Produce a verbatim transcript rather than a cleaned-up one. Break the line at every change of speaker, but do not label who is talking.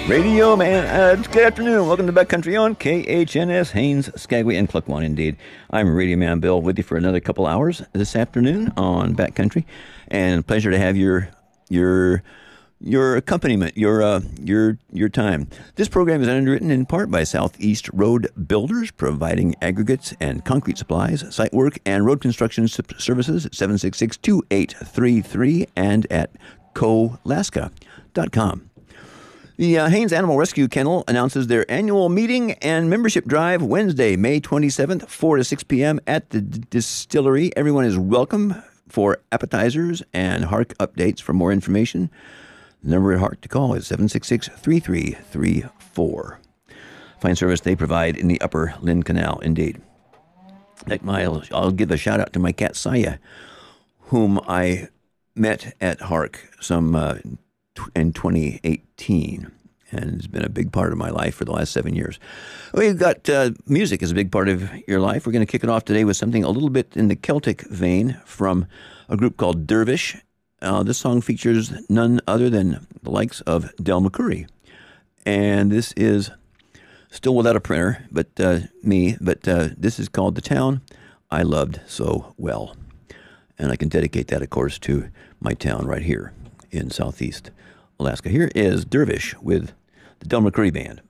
Radio man, uh, good afternoon. Welcome to Backcountry on K H N S, Haines, Skagway, and Klukwan, indeed. I'm Radio Man Bill with you for another couple hours this afternoon on Backcountry, and pleasure to have your your your accompaniment, your uh, your your time. This program is underwritten in part by Southeast Road Builders, providing aggregates and concrete supplies, site work, and road construction services at seven six six, two eight three three and at colaska dot com. The uh, Haines Animal Rescue Kennel announces their annual meeting and membership drive Wednesday, May twenty-seventh, four to six p.m. at the d- distillery. Everyone is welcome for appetizers and Hark updates. For more information, the number at Hark to call is seven six six, three three three four. Fine service they provide in the Upper Lynn Canal, indeed. Like my, I'll give a shout out to my cat Saya, whom I met at Hark some uh, in twenty eighteen, and it's been a big part of my life for the last seven years. We've got uh, music is a big part of your life. We're going to kick it off today with something a little bit in the Celtic vein from a group called Dervish. Uh, this song features none other than the likes of Del McCoury, and this is still without a printer, but uh, me. But uh, this is called "The Town I Loved So Well," and I can dedicate that, of course, to my town right here in Southeast Alaska. Here is Dervish with the Del McCoury Band.